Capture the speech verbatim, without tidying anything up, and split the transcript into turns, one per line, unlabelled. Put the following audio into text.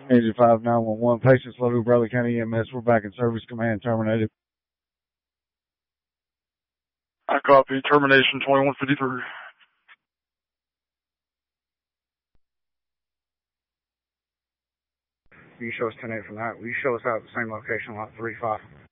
Agent five nine one one, patients loaded with Bradley County E M S. We're back in service. Command terminated.
I copy. Termination twenty-one fifty-three.
You show us ten eight from that. Will you show us out at the same location, lot three five?